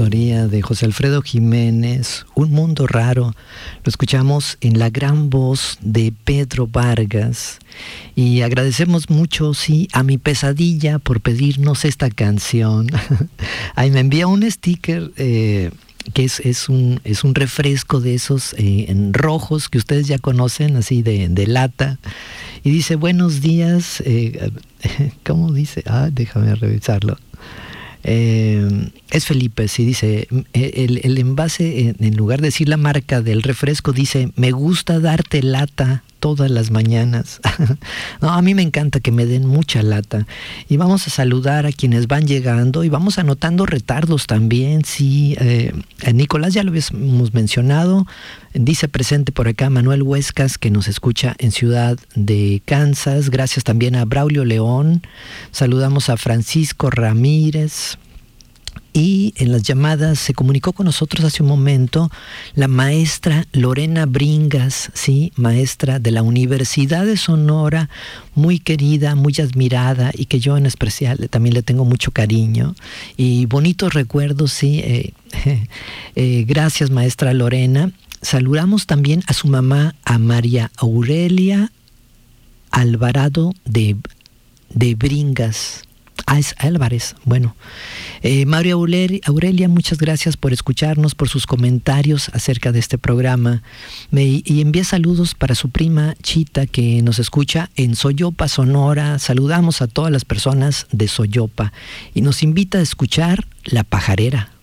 autoría de José Alfredo Jiménez, Un Mundo Raro. Lo escuchamos en la gran voz de Pedro Vargas. Y agradecemos mucho, sí, a Mi Pesadilla por pedirnos esta canción. Ahí me envía un sticker que es un refresco de esos en rojos que ustedes ya conocen, así de lata. Y dice, buenos días. ¿Cómo dice? Déjame revisarlo. Es Felipe, sí, dice, el envase, en lugar de decir la marca del refresco, dice, me gusta darte lata todas las mañanas. No, a mí me encanta que me den mucha lata. Y vamos a saludar a quienes van llegando y vamos anotando retardos también, sí. Nicolás ya lo habíamos mencionado, dice presente por acá Manuel Huescas, que nos escucha en Ciudad de Kansas. Gracias también a Braulio León. Saludamos a Francisco Ramírez. Y en las llamadas se comunicó con nosotros hace un momento la maestra Lorena Bringas, sí, maestra de la Universidad de Sonora, muy querida, muy admirada y que yo en especial también le tengo mucho cariño y bonitos recuerdos, sí. Gracias, maestra Lorena. Saludamos también a su mamá, a María Aurelia Alvarado de Bringas. Es Álvarez. Bueno, María Aurelia, muchas gracias por escucharnos, por sus comentarios acerca de este programa. Y envía saludos para su prima Chita, que nos escucha en Soyopa, Sonora. Saludamos a todas las personas de Soyopa y nos invita a escuchar La Pajarera.